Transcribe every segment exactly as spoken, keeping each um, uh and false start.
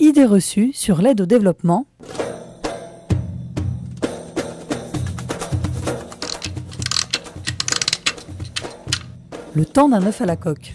Idées reçues sur l'aide au développement. Le temps d'un œuf à la coque.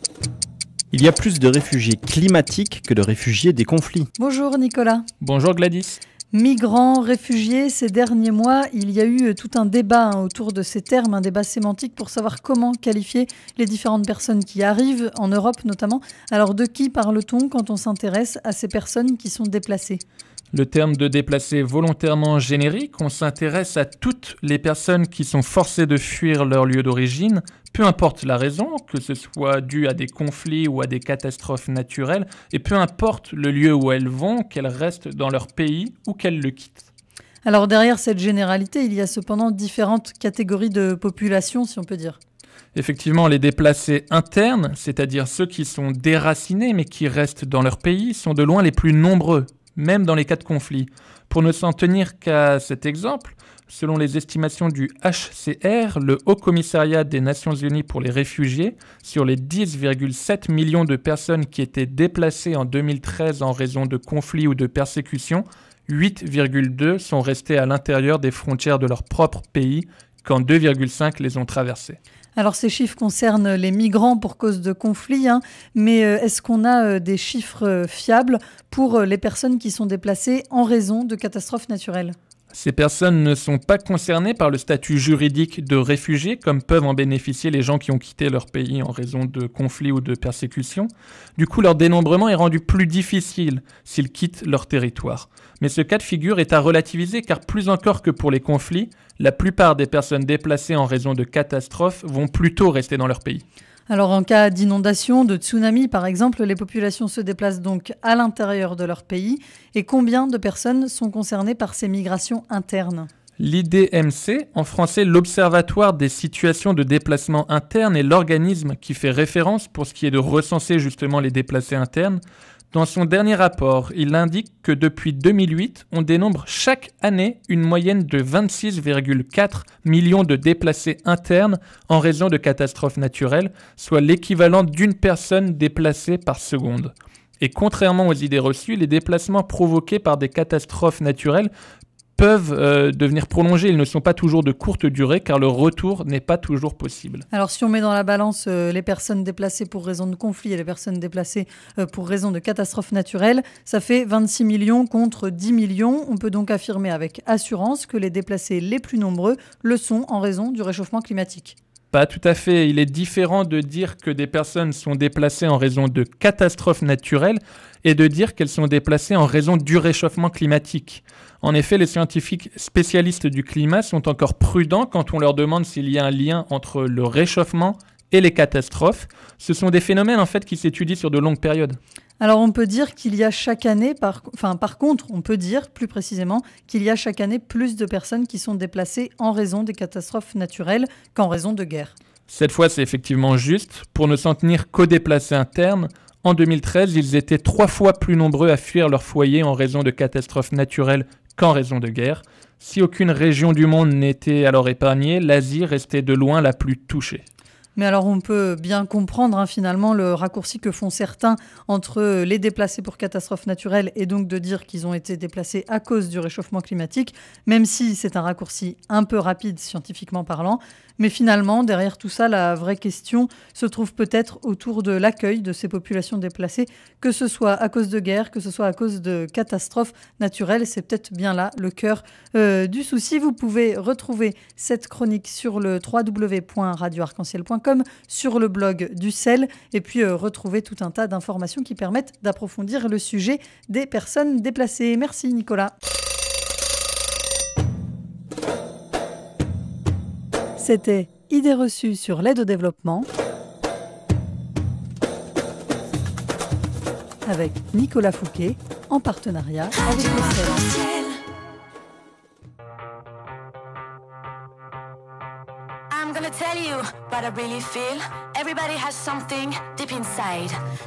Il y a plus de réfugiés climatiques que de réfugiés des conflits. Bonjour Nicolas. Bonjour Gladys. Migrants, réfugiés, ces derniers mois, il y a eu tout un débat hein, autour de ces termes, un débat sémantique pour savoir comment qualifier les différentes personnes qui arrivent, en Europe notamment. Alors de qui parle-t-on quand on s'intéresse à ces personnes qui sont déplacées ? Le terme de déplacé volontairement générique, on s'intéresse à toutes les personnes qui sont forcées de fuir leur lieu d'origine, peu importe la raison, que ce soit dû à des conflits ou à des catastrophes naturelles, et peu importe le lieu où elles vont, qu'elles restent dans leur pays ou qu'elles le quittent. Alors derrière cette généralité, il y a cependant différentes catégories de population, si on peut dire. Effectivement, les déplacés internes, c'est-à-dire ceux qui sont déracinés mais qui restent dans leur pays, sont de loin les plus nombreux, même dans les cas de conflit. Pour ne s'en tenir qu'à cet exemple, selon les estimations du H C R, le Haut Commissariat des Nations Unies pour les réfugiés, sur les dix virgule sept millions de personnes qui étaient déplacées en deux mille treize en raison de conflits ou de persécutions, huit virgule deux sont restés à l'intérieur des frontières de leur propre pays, quand deux virgule cinq les ont traversés. Alors ces chiffres concernent les migrants pour cause de conflits, hein, mais euh, est-ce qu'on a euh, des chiffres euh, fiables pour euh, les personnes qui sont déplacées en raison de catastrophes naturelles ? Ces personnes ne sont pas concernées par le statut juridique de réfugiés, comme peuvent en bénéficier les gens qui ont quitté leur pays en raison de conflits ou de persécutions. Du coup, leur dénombrement est rendu plus difficile s'ils quittent leur territoire. Mais ce cas de figure est à relativiser car plus encore que pour les conflits, la plupart des personnes déplacées en raison de catastrophes vont plutôt rester dans leur pays. Alors en cas d'inondation, de tsunami par exemple, les populations se déplacent donc à l'intérieur de leur pays. Et combien de personnes sont concernées par ces migrations internes ? L'I D M C, en français l'Observatoire des situations de déplacement interne, est l'organisme qui fait référence pour ce qui est de recenser justement les déplacés internes. Dans son dernier rapport, il indique que depuis deux mille huit, on dénombre chaque année une moyenne de vingt-six virgule quatre millions de déplacés internes en raison de catastrophes naturelles, soit l'équivalent d'une personne déplacée par seconde. Et contrairement aux idées reçues, les déplacements provoqués par des catastrophes naturelles peuvent euh, devenir prolongés. Ils ne sont pas toujours de courte durée car le retour n'est pas toujours possible. Alors si on met dans la balance euh, les personnes déplacées pour raison de conflit et les personnes déplacées euh, pour raison de catastrophes naturelles, ça fait vingt-six millions contre dix millions. On peut donc affirmer avec assurance que les déplacés les plus nombreux le sont en raison du réchauffement climatique. Pas tout à fait. Il est différent de dire que des personnes sont déplacées en raison de catastrophes naturelles et de dire qu'elles sont déplacées en raison du réchauffement climatique. En effet, les scientifiques spécialistes du climat sont encore prudents quand on leur demande s'il y a un lien entre le réchauffement et les catastrophes. Ce sont des phénomènes en fait qui s'étudient sur de longues périodes. Alors on peut dire qu'il y a chaque année, par, enfin, par contre, on peut dire plus précisément qu'il y a chaque année plus de personnes qui sont déplacées en raison des catastrophes naturelles qu'en raison de guerre. Cette fois, c'est effectivement juste. Pour ne s'en tenir qu'aux déplacés internes, en deux mille treize, ils étaient trois fois plus nombreux à fuir leur foyer en raison de catastrophes naturelles qu'en raison de guerre. Si aucune région du monde n'était alors épargnée, l'Asie restait de loin la plus touchée. Mais alors on peut bien comprendre hein, finalement le raccourci que font certains entre les déplacés pour catastrophes naturelles et donc de dire qu'ils ont été déplacés à cause du réchauffement climatique, même si c'est un raccourci un peu rapide scientifiquement parlant. Mais finalement, derrière tout ça, la vraie question se trouve peut-être autour de l'accueil de ces populations déplacées, que ce soit à cause de guerre, que ce soit à cause de catastrophes naturelles. C'est peut-être bien là le cœur euh, du souci. Vous pouvez retrouver cette chronique sur le w w w point radio arc en ciel point com, sur le blog du C E L, et puis euh, retrouver tout un tas d'informations qui permettent d'approfondir le sujet des personnes déplacées. Merci Nicolas. C'était Idées reçues sur l'aide au développement avec Nicolas Fouquet en partenariat avec le C E L. I'm gonna tell you what I really feel. Everybody has something deep inside.